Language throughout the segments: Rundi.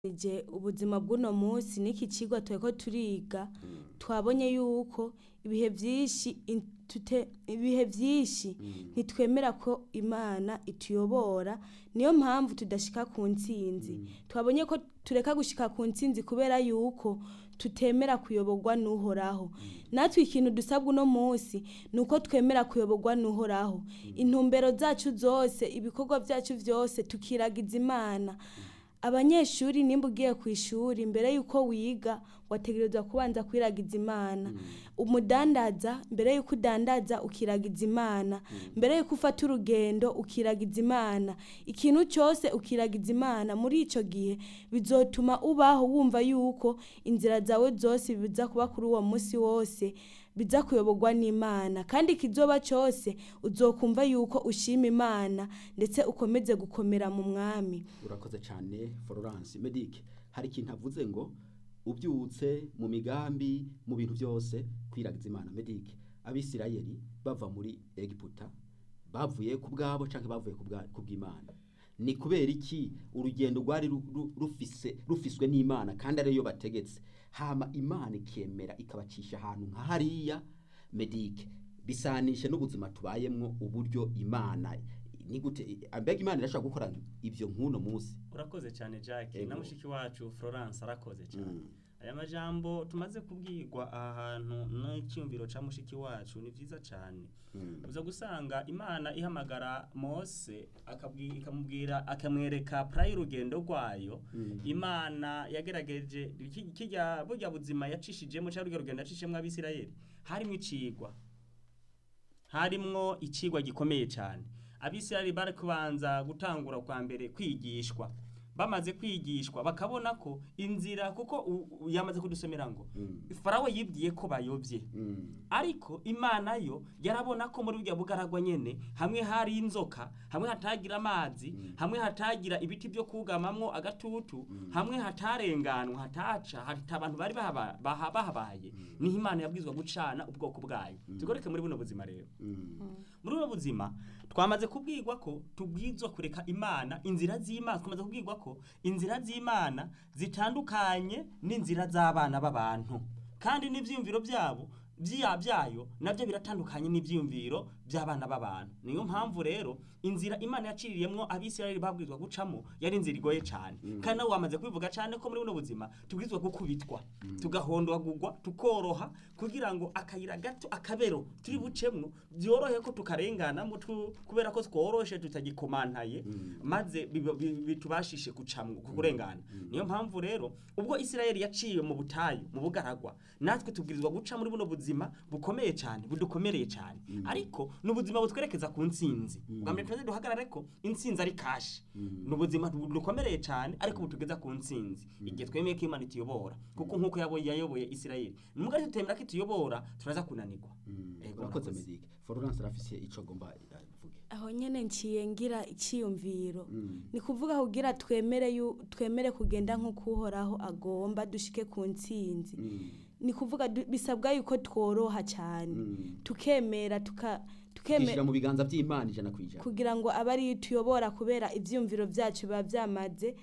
Je ubuzima bw'uno munsi n'iki cigwa turiko turiga twabonye yuko ibihe vyinshi ntitwemera ko Imana ituyobora, niyo mpamvu tudashika ku ntsinzi. Twabonye ko tureka gushika ku ntsinzi kubera yuko tutemera kuyoborwa n'Uhoraho. Natwe ikintu dusabwa uno munsi nuko twemera kuyoborwa n'Uhoraho. Intumbero zacu zose, ibikorwa vyacu vyose tukiragiza Imana. Abanyeshuri nimba ugiye kw'ishuri mbere yuko wiga wategerezwa kubanza kwiragiza Imana. Umudandaza mbere yuko udandaza ukiragiza Imana. Mbere yuko ufata urugendo ukiragiza Imana. Ikintu cyose ukiragiza Imana, muri ico gihe bizotuma ubaho wumva yuko inzira zawe zose biza kuba kuri uwo munsi wose biza kuyoborwa n'Imana, kandi kizoba cyose uzokumva yuko ushima Imana ndetse ukomeze gukomera mu mwami. Urakoze cyane Florence. Medic, hari ikintu avuze ngo ubyutse mu migambi mu bintu byose kwiragiza Imana. Medic, Abisirayeli bava muri Egiputa bavuye ku bwabo canke bavuye ku bw'Imana? Ni kubera iki urugendo rwari rufiswe n'Imana kandi ariyo bategetse, hama Imana ikemera ikabacisha ahantu nka hariya? Medic, bisanishe n'ubuzima tubayemwo uburyo Imana ni gute ambega Imana irashaka gukora ivyo nk'uno munsi? Urakoze cyane Jack, na mushiki wacu Florence arakoze cyane. Aya majambo tumaze kubwirwa aha hantu n'icyumviro ca mushiki wacu ni vyiza cyane. Uza gusanga Imana ihamagara Mose ikamubwira akamwereka prayi urugendo rwayo. Imana yagerageje kijya burya buzima yacishijemo cyangwa urugendo yacishijemo Abisirayeli harimo icigwa, harimwo icigwa gikomeye cyane. Abisirayeli bari kubanza gutangura kwa mbere kwigishwa. Bamaze kwigishwa bakabona ko inzira, kuko yamaze kudusomera ngo Farawo yibwiye ko bayobye, ariko Imana yo yarabona ko muri burya bugaragwa nyene hamwe hari inzoka, hamwe hatagira amazi, hamwe hatagira ibiti byo kugamamwo agatutu, hamwe hatarenganwa hataca abantu bari bahabaye, ni Imana yabwizwa gucana ubwoko bwayo. Tugoreke muri buno buzima rero. Muri buno buzima twamaze kubwirwa ko tubwizwa kureka Imana, inzira z'Imana. Twamaze kubwirwa ko inzira z'Imana zitandukanye n'inzira z'abana b'abantu, kandi n'ivyumviro byabo byayo nabyo biratandukanye n'ivyumviro by'abana b'abantu. Niyo mpamvu rero inzira Imana yaciririyemwo Abisirayeli babwizwa gucamo yari inzira igoye cyane, kandi nawe wamaze kubivuga cyane ko muri buno buzima tubwizwa gukubitwa, tugahondwagurwa, tukoroha, kugira ngo akayira gato akabero turi bucemwo byorohe ko tukarengana kubera ko tworoshe tutagikomantaye, maze bitubashishe gucamwo kurengana. Niyo mpamvu rero ubwo Isirayeli yaciye mu butayu mu bugaragwa, natwe tubwirizwa guca muri buno buzima bukomeye cyane, budukomereye cyane, ariko n'ubuzima butwerekeza ku ntsinzi. Ugambe twese duhagarare ko intsinzi ari kashi. N'ubuzima dukomereye cyane ariko butugeza ku ntsinzi igihe twemeye ko Imana ituyobora, kuko nkuko yayoboye Isirayeli n'umugari tutemera ko ituyobora turaza kunanirwa. Urakoze Medic. Florence arafise ico gomba avuge Aho nyene nciye ngira iciyumviro. Ni kuvuga kugira twemere kugenda nkuko Uhoraho agomba dushike ku ntsinzi. Ni kuvuga bisabwa yuko tworoha cyane, tukemera tukishira mu biganza by'Imana 100% kugira ngo abari tuyobora, kubera ivyumviro vyacu biba vyamaze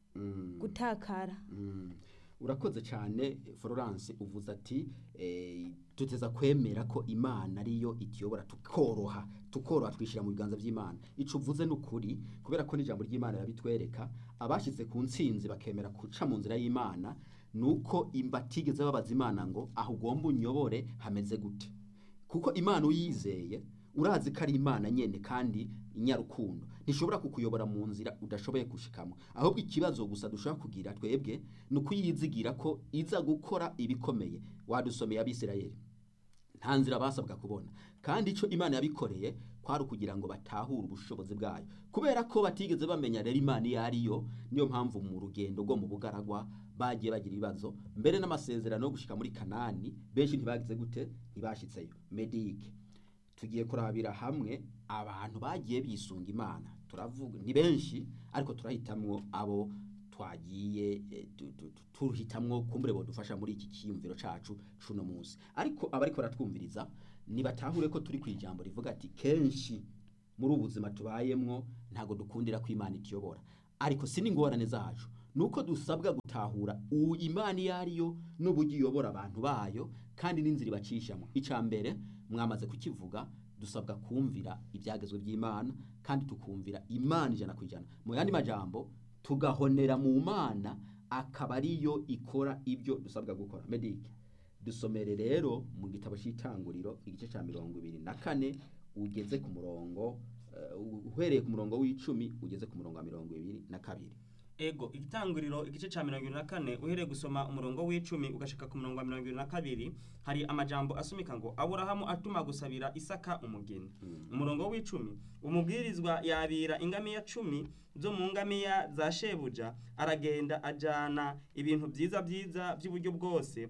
gutakara. Urakoze cyane Florence. Uvuze ati tuteza kwemera ko Imana ariyo itiyobora, tukoroha twishira mu biganza by'Imana. Ico uvuze n'ukuri, kubera ko n'ijambo ry'Imana yabitwereka. Abashize ku ntsinzi bakemera kuca mu nzira y'Imana, nuko imbatigeze babaza Imana ngo aho ugomba unyobore hameze gute, kuko Imana uyizeye urazi ko ari Imana nyene kandi inyarukundo, ntishobora kukuyobora mu nzira udashoboye gushikamo. Ahubwo ikibazo gusa dushaka kugira twebwe nuko yizigira ko iza gukora ibikomeye. Wadusomeye Abisirayeli nta nzira basabwa kubona, kandi ico Imana yabikoreye kwari kugira ngo batahure ubushobozi bwayo, kubera ko batigeze bamenya rero Imana yariyo. Niyo mpamvu mu rugendo rwo mu bugaragwa bagiye bagira ibibazo, mbere n'amasezerano yo gushika muri Kanani benshi ntibagize gute, ntibashitseyo. Medic, tugiye kurabira hamwe abantu bagiye bisunga Imana. Turavuga ni benshi, ariko turahitamwo abo twagiye tuhitamwo kumbure bo dufasha muri iki kiyumviro cacu cuno munsi. Ariko abariko baratwumviriza nibatahure ko turi kwijambo rivuga ati kenshi muri ubuzima tubayemwo ntago dukundira ko Imana itiyobora, ariko si n'ingorane zacu nuko dusabwa gutahura Imana iyo ariyo n'uburyo iyobora abantu bayo kandi n'inzira ibacishamo. Icya mbere mwamaze kukivuga, dusabwa kumvira ibyagezwe by'Imana kandi tukumvira Imana 100%. Mu yandi majambo tugahonera mu Mana akaba ariyo ikora ibyo dusabwa gukora. Medike dusomere rero mu gitabo cy'Itanguriro igice cya 24 ugeze ku murongo uhereye ku murongo w'10 ugeze ku murongo wa 22. Ego Igitanguriro igice ca 24 uhereye gusoma umurongo w'10 ugashika ku murongo wa 22 hari amajambo asumika ngo Aburahamu atuma gusabira Isaka umugeni. Umurongo w'10 umubwirizwa yabira ingamiya 10 zo mu ngamiya za shebuja, aragenda ajana ibintu byiza by'uburyo bwose.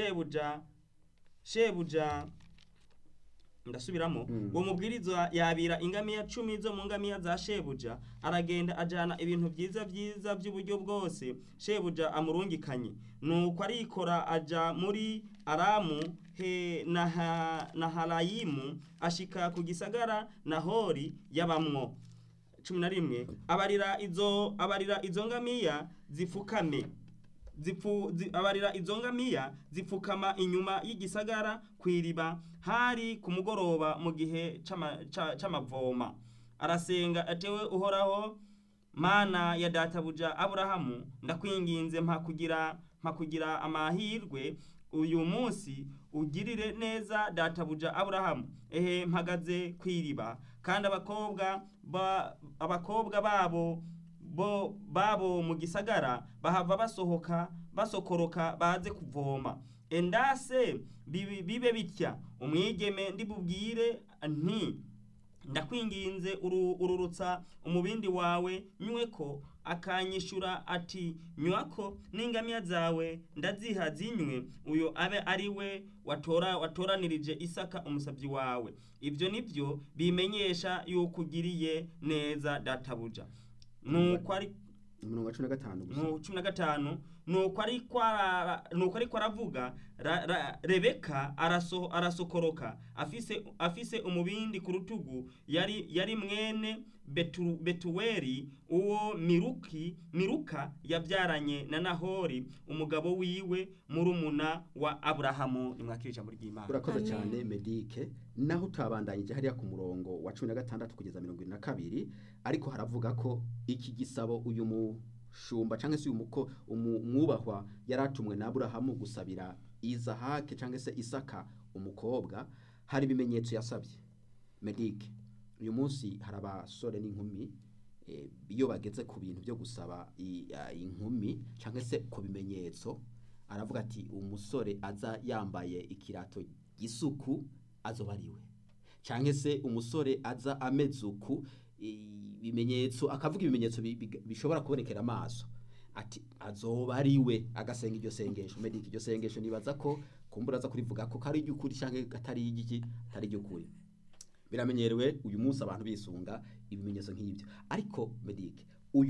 Shebuja ndasubiramo uwo mubwirizwa yabira ingamiya 10 zo mu ngamiya za shebuja, aragenda ajana ibintu byiza by'uburyo bwose shebuja amurungikanye. Nuko arikora aja muri Aramu na Harayimu ashika ku gisagara Nahori yabamwo. 11 abarira izo ngamiya zifukame abarira izo ngamiya zipfukama inyuma y'igisagara kwiriba. Hari ku mugoroba mu gihe c'amavoma, arasenga atewe Uhoraho Mana ya databuja Aburahamu, ndakwinginze mpa kugira amahirwe uyu munsi, ugirire neza databuja Aburahamu. Mpagaze kwiriba, kandi abakobwa babo mu gisagara bahava basokoroka baze kuvoma. Endase bibe bitya umwigeme ndibubwire nti ndakwinginze ururutsa umubindi wawe nyweko, akanyishura ati nywako n'ingamiya zawe ndaziha zinywe, uyo abe ari we watoranirije Isaka umusabyi wawe. Ibyo nibyo bimenyesha yuko ugiriye neza databuja. Nuko ari 15 nuko ariko aravuga Rebeka arasokoroka afise umubindi ku rutugu. Yari mwene Betuweli uwo Miruka yabyaranye na Nahori umugabo wiwe murumuna wa Aburahamu. Nimwakirije muri Imana. Urakoze cyane Medike. Naho utabandanyije hariya ku murongo wa 16 kugeza 22, ariko haravuga ko iki gisabo uyu mushumba cyangwa se umwubahwa yaratumwe na Aburahamu gusabira Izahake cyangwa se Isaka umukobwa, hari ibimenyetso yasabye. Medike uyu munsi hari abasore n'inkumi iyo bageze ku bintu byo gusaba inkumi cyangwa se ku bimenyetso, aravuga ati umusore aza yambaye ikirato gisuku azobariwe, cyangwa se umusore aza amezuku ibimenyetso, akavuga ibimenyetso bishobora kubonekera amaso, ati azobariwe, agasenga iryo sengesho. Medike iryo sengesho nibaza ko kumbura aza kurivuga ko kari iby'ukuri cyangwa atari iby'ukuri. Biramenyerewe uyu munsi abantu bisunga ibimenyetso nk'ibyo, ariko Medike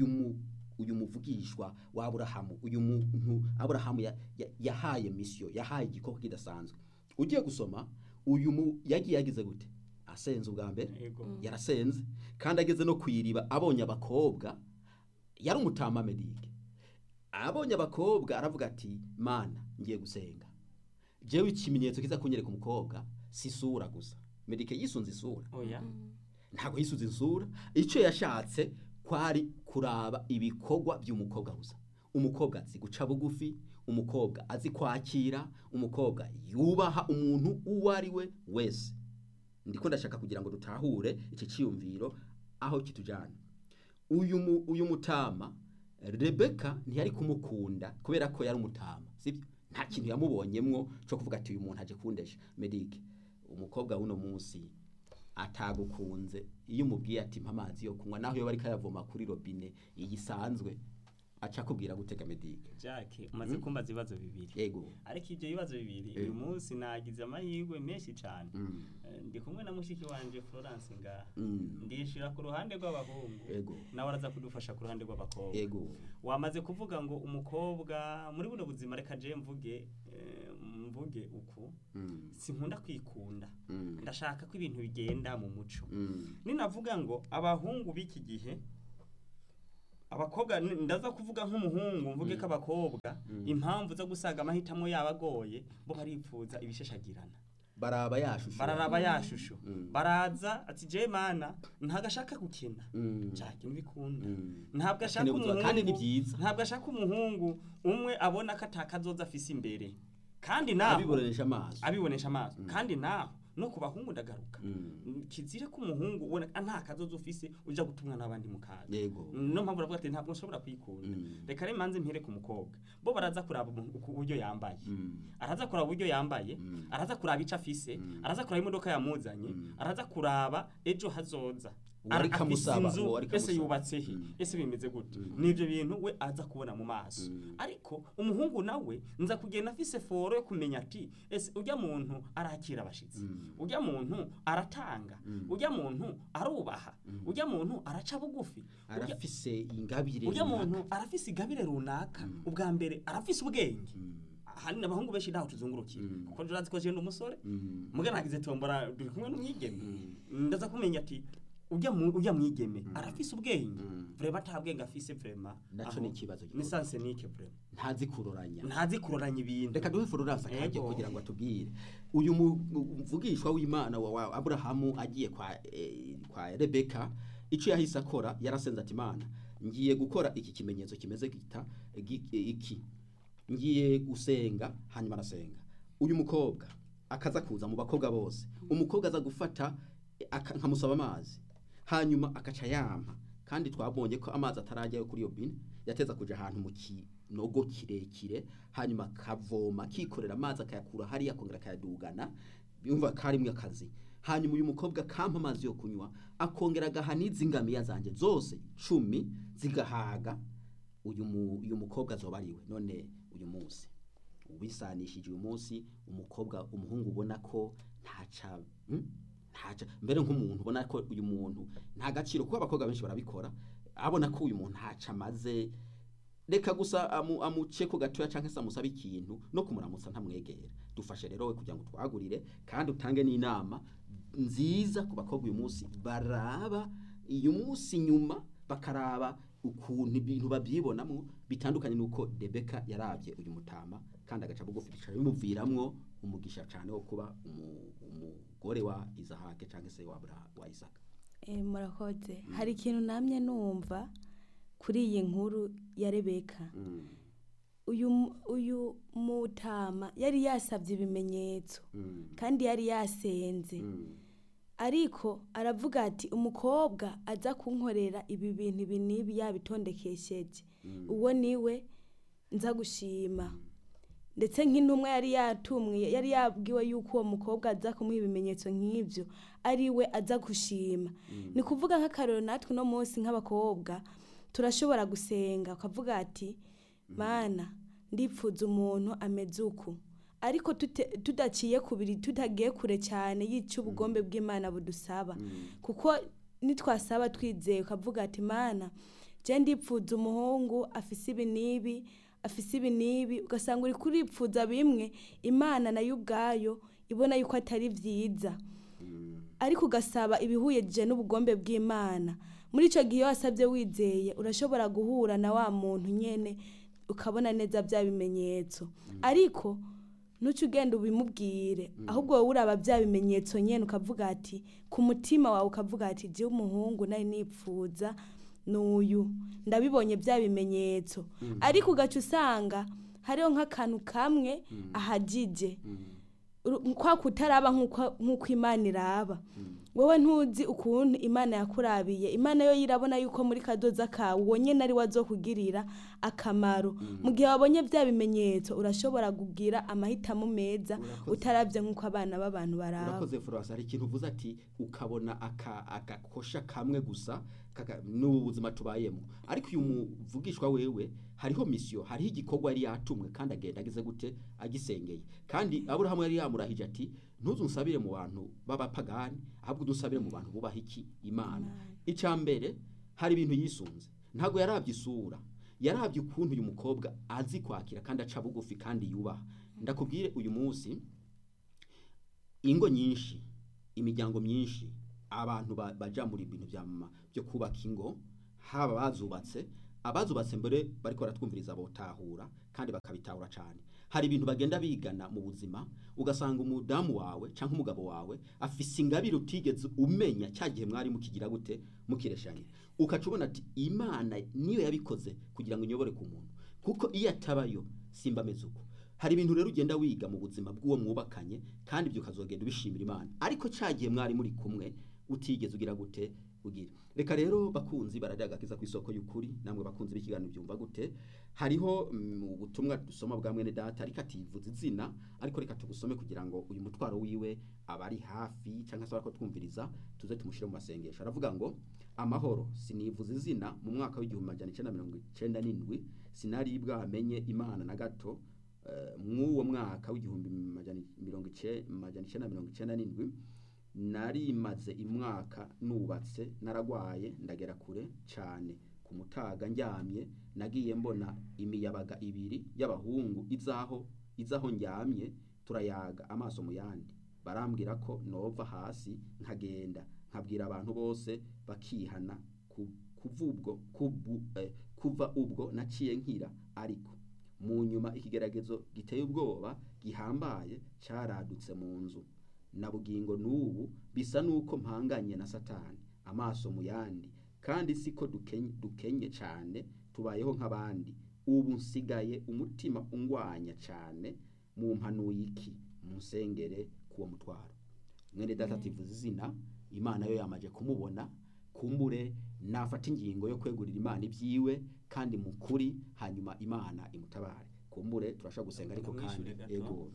uyu muvugishwa wa Aburahamu, uyu muntu Aburahamu yahaye mission, yahaye igikoko kidasanzwe. Ugiye gusoma yagiye yagize gute? Asenze ubwa mbere, yarasenze kandi ageze no kwiriba abonye abakobwa, yari umutama. Medike abonye abakobwa aravuga ati Mana ngiye gusenga, jewe ikimenyetso kiza kunyereka umukobwa si sura gusa. Medike yisunze isura, ntabwo yisunze isura. Icyo yashatse kwari kuraba ibikorwa by'umukobwa gusa. Umukobwa azi guca bugufi, umukobwa azi kwakira, umukobwa yubaha umuntu uwo ari we wese. Ndiko ndashaka kugira ngo dutahure iki cyiyumviro aho kitujana. Uyu mutama Rebeka ntiyari kumukunda kubera ko yari umutama, sibyo? Nta kintu yamubonyemwo cyo kuvuga ati uyu muntu aje kundesha. Medike umukobwa wuno munsi atagukunze, iyo umubwiye ati mpa amazi yo kunywa, naho yo bari kayavoma kuri robine iyisanzwe, acha kubwira gutega Medike. Jackie umaze kumbaza ibibazo bibiri. Yego. Ariko ibyo bibazo bibiri uyu munsi nagize amahirwe menshi cyane. Ndi kumwe na mushiki wanje Florence ngaha. Ndishira ku ruhande rw'abahungu. Yego. Nawe araza kudufasha ku ruhande rw'abakobwa. Yego. Wamaze kuvuga ngo umukobwa muri buno buzima, reka je mvuge uku sinkunda kwikunda. Ndashaka ko ibintu bigenda mu muco. Ninavuga ngo abahungu b'iki gihe abakobwa ndaza kuvuga nk'umuhungu mvuge ko abakobwa impamvu zo gusaga amahitamo yabo agoye bo baripfuza ibishashagirana bararaba yashusho baraza ati je mana ntagashaka gukina cyake nibikunda ntabwo ashaka umuhungu kandi ni byiza ntabwo ashaka umuhungu umwe abona ko atakazoza afise imbere kandi naho abibonesha amaso kandi naho no kubahungu ndagaruka kizire ko umuhungu ubona nta kazoza ufise uja gutumwa n'abandi mukaza no mpamvu ravuga ati ntabwo nshobora kwikunda reka re manze mpere ku mukobwa bo baraza kuraba uburyo yambaye araza kuraba uburyo yambaye araza kuraba ico afise araza kuraba imodoka yamuzanye araza kuraba ejo hazoza ese yubatse he ese bimeze gute nivyo bintu we aza kubona mu maso ariko umuhungu nawe nza kugenda afise foro yo kumenya ati ese urya muntu arakira abashitsi urya muntu aratanga urya muntu arubaha urya muntu araca bugufi arafise ingabire urya muntu arafise ingabire runaka ubwa mbere arafise ubwenge hani abahungu benshi naho tuzungurukiye kuko jurazi ko je umusore mugana nagize tombora duri kumwe n'umwigeme ndaza kumenya ati ujya mwigeme arafise ubwenge vrema atabwenge afise vrema naco ni kibazo ni sanse nike vrema ntazi kuroranya ibintu reka duhe Florence akaje kugira ngo atubwire uyu muvugishwa w'Imana wa Abrahamu agiye kwa Rebeka ico yahise akora yarasenze ati Imana ngiye gukora iki kimenyetso kimeze gita iki ngiye gusenga hanyuma arasenga uyu mukobwa akaza kuza mu bakobwa bose umukobwa aza gufata nkamusaba amazi hanyuma akaca yampa kandi twabonye ko amazi atarajyayo kuri iyo bine yateza kuja ahantu mu kinogo kirekire hanyuma kavoma kikorera amazi akayakura hari yakongera akayadugana bimva karimwe akazi hanyuma uyu mukobwa kampa amazi yo kunywa akongera agahaniza ingamiya zanje zose 10 zigahaga uyu mukobwa azobariwe none uyu munsi ubisanishije uyu munsi umukobwa umuhungu ubona ko ntaca mbere nk'umuntu ubona ko uyu muntu nta gaciro kuko abakobwa benshi barabikora abona ko uyu muntu ntaca maze reka gusa amuce ko gatoya canke se amusaba ikintu no kumuramutsa ntamwegera dufashe rero we kugira ngo twagurire kandi utange n'inama nziza ku bakobwa uyu munsi baraba uyu munsi nyuma bakaraba ukuntu ibintu babyibonamo bitandukanye nuko Rebeka yarabye uyu mutama kandi agaca bugufi bicara bimuviramwo umugisha cyane wo kuba umugore wa Isahake cyangwa se wa Isaka. Murakoze hari ikintu namye numva kuri iyi nkuru ya Rebeka uyu mutama yari yasabye ibimenyetso kandi yari yasenze ariko aravuga ati umukobwa aza kunkorera ibi bintu binibi yabitondekesheje uwo niwe nza gushima ndetse nk'intumwa yari yatumwe yari yabwiwe yuko uwo mukobwa aza kumuha ibimenyetso nk'ibyo ari we aza gushima ni kuvuga nk'akarero natwe no munsi nk'abakobwa turashobora gusenga ukavuga ati mana ndipfuza umuntu ameze uku ariko tudaciye kubiri tutagiye kure cyane yica ubugombe bw'Imana budusaba kuko nitwasaba twizeye ukavuga ati mana je ndipfuza umuhungu afise ibi nibi ugasanga uri kuripfuza bimwe Imana nayo ubwayo ibona yuko atari vyiza ariko ugasaba ibihuyeje n'ubugombe bw'Imana muri ico gihe wasabye wizeye urashobora guhura na wa muntu nyene ukabona neza bya bimenyetso ariko nucu ugenda ubimubwire ahubwo wowe uraba bya bimenyetso nyene ukavuga ati ku mutima wawe ukavuga ati je umuhungu nari nipfuza n'uyu ndabibonye bya bimenyetso ariko ugaca usanga hariho nk'akantu kamwe ahajije kwa kutaraba nk'uko Imana iraba wowe ntuzi ukuntu Imana yakurabiye Imana yo yirabona yuko muri kadoza kawe wonye nari wazokugirira akamaro mu gihe wabonye bya bimenyetso urashobora kugira amahitamo meza utarabye nk'uko abana b'abantu baraba urakoze Florence hari ikintu uvuze ati ukabona akakosha kamwe gusa n'ubuzima tubayemo ariko uyu muvugishwa wewe hariho mission hariho igikorwa yari yatumwe kandi agenda agize gute agisengeye kandi Abrahamu yari yamurahije ati ntuzusabire mu bantu b'abapagani ahubwo dusabire mu bantu bubaha iki Imana icambere hari ibintu yisunze ntago yarabye isura yarabye ukuntu uyu mukobwa azi kwakira kandi aca bugufi kandi yubaha ndakubwire uyu munsi ingo nyinshi imiryango myinshi abantu baja muri ibintu byo kubaka ingo haba bazubatse abazubatse mbere bariko baratwumviriza botahura kandi bakabitahura cyane. Hari ibintu bagenda bigana mu buzima ugasanga umudamu wawe canke umugabo wawe afise ingabire utigeze umenya cyagihe mwari mukigira gute mukireshanye, ukacubona ati Imana niyo yabikoze kugira ngo inyobore ku muntu, kuko iyo atabayo simba ameze uko. Hari ibintu rero ugenda wiga mu buzima bw'uwo mwubakanye kandi ibyo ukazogenda ubishimira Imana, ariko cyagiye mwari muri kumwe utigeze ugira gute ugira. Reka rero bakunzi barajya agakiza ku isoko y'ukuri, namwe bakunzi b'ikiganiro byumva gute, hariho ubutumwa dusoma bwa mwene data ariko ativuza izina, ariko reka tugusome kugira ngo uyu mutwaro wiwe abari hafi cyangwa se barako twumviriza tuze tumushire mu masengesho. Aravuga ngo amahoro, sinivuza izina, mu mwaka w'1997 sinari bwamenye Imana na gato. Mw'uwo mwaka w'1997 nari maze imwaka nubatse, naragwaye ndagera kure cyane. Ku mutaga njyamye nagiye mbona imiyabaga ibiri y'abahungu izaho njyamye, turayaga amaso mu yandi. Barambwira ko nova hasi nkagenda, nkabwira abantu bose bakihana. Kuva ubwo naciye nkira, ariko mu nyuma ikigeragezo giteye ubwoba gihambaye cyaradutse mu nzu. Na bugingo n'ubu bisa nuko mpanganye na Satani amaso mu yandi, kandi siko dukenye cyane, tubayeho nk'abandi. Ubu nsigaye umutima ungwanya cyane, mu mpanuye iki musengere kuwo mutwaro. Mwene data ativuza izina, Imana yo yamaje kumubona, kumbure nafata ingingo yo kwegurira Imana ibyiwe kandi mukuri, hanyuma Imana imutabare. Kumbure turashaka gusenga, ariko kandi ego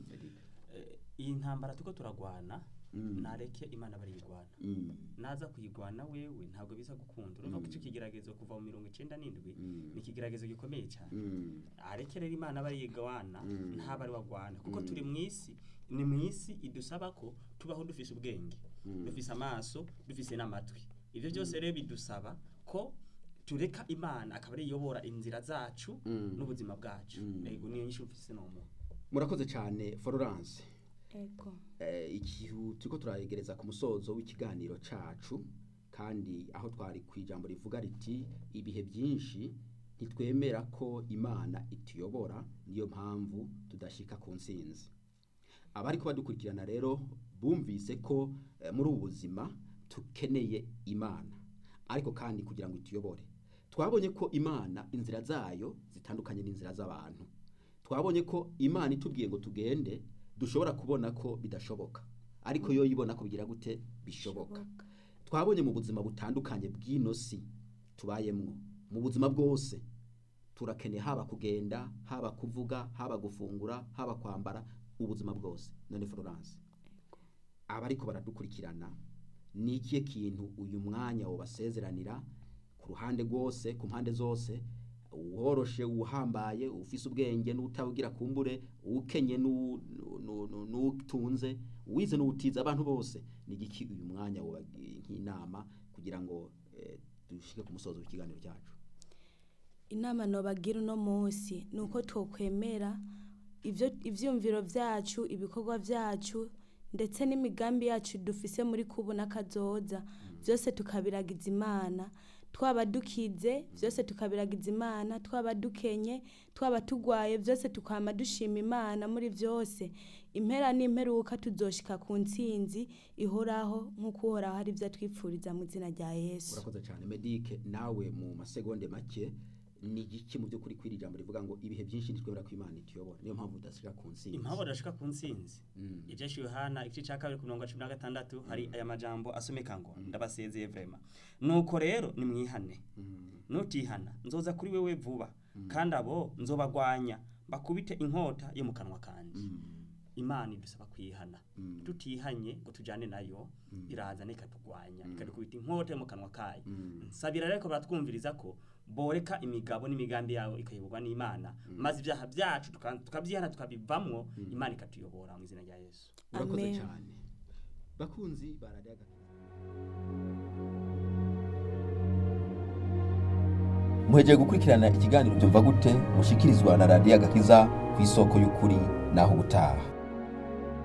iyi ntambara tuko turagwana, nareke Imana bariyigwana. Naza kuyigwana wewe ntabwo biza gukunda. Urumva ko ikigeragezo kuva mu 97 ni ikigeragezo gikomeye cyane. Areke rero Imana bariyigwana, nta bari wagwana, kuko turi mu isi, ni mu isi idusaba ko tubaho dufise ubwenge, dufise amaso, dufise n'amatwi. Ivyo byose rero bidusaba ko tureka Imana akaba ari yobora inzira zacu n'ubuzima bwacu. Ego niyo nyishu mfise nomo. Murakoze cyane Florence. Ego. Ikihu turiko turayegereza ku musozo w'ikiganiro cacu, kandi aho twari kwijambo rivuga riti ibihe byinshi ntitwemera ko Imana ituyobora, niyo mpamvu tudashika ku nsinzi. Abari ko badukurikirana rero bumvise ko muri ubu buzima tukeneye Imana, ariko kandi kugira ngo ituyobore twabonye ko Imana inzira zayo zitandukanye n'inzira z'abantu. Twabonye ko Imana itubwiye ngo tugende dushobora kubona ko bidashoboka, ariko yo yibona ko bigira gute bishoboka. Twabonye mu buzima butandukanye bw'inosi tubayemwo, mu buzima bwose turakeneye, haba kugenda, haba kuvuga, haba gufungura, haba kwambara, ubuzima bwose. None Florence, abariko baradukurikirana, ni ikihe kintu uyu mwanya wobasezeranira ku ruhande rwose, ku mpande zose, uworoshe, uhambaye, ufise ubwenge n'utabugira, kumbure ukenye n'utunze, wize n'utiza, abantu bose, ni igiki uyu mwanya nk'inama kugira ngo dushike ku musozo w'ikiganiro cyacu? Inama nobagira uno munsi nuko twokwemera ivyumviro vyacu, ibikorwa vyacu, ndetse n'imigambi yacu dufise muri kubona kazoza, byose tukabiragiza Imana. Twaba dukize byose tukabiragiza Imana, twaba dukenye, twaba tugwaye, byose tukama dushima Imana. Muri byose impera n'imperuka tuzoshika ku nsinzi ihoraho, nk'uko uhoraho hari byo twipfuriza mu izina rya Yesu. Urakoze cyane Medique. Nawe mu masegonde make, ni igiki mu byo kuri kwiri jambo rivuga ngo ibihe byinshi nitwebera ko Imana ituyobora, niyo mpamvu udashika ku nsinzi? Impamvu udashika ku nsinzi, Ijeshi Yohana igice cya 2:16 hari aya majambo asomeka ngo ndabasezeye vrema, nuko rero nimwihane, nutihana nzoza kuri wewe vuba, kandi abo nzobagwanya bakubite inkota yo mu kanwa kanje. Imana idusaba kwihana, tutihanye ngo tujane nayo iraza nikatugwanya, ikadukubita inkota yo mu kanwa kayo. Nsabira rero ko baratwumviriza ko boreka imigabo n'imigambi yabo ikayoborwa n'Imana, maze ibyaha byacu tukabyihana tukabivamwo, Imana ikatuyobora mu izina rya Yesu. Urakoze cyane bakunzi baradiaga. Muhejeje gukurikirana ikiganiro byumva gute mushikirizwa na Radio Agakiza ku isoko y'ukuri, naho ubutaha.